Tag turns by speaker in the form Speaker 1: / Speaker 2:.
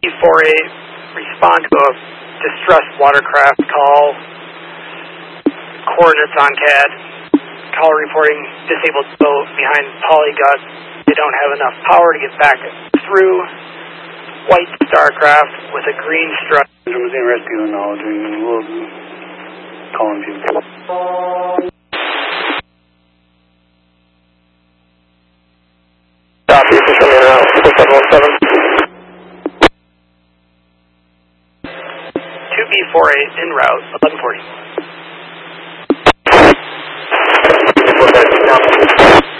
Speaker 1: 2B48, respond to a distressed watercraft call. Coordinates on CAD. Caller reporting disabled boat behind Polygut. They don't have enough power to get back through. White Starcraft with a green stripe.
Speaker 2: Losing rescue knowledge. We'll call him to you. Copy, this is coming around, 717.
Speaker 1: 2B48 en route, 1140.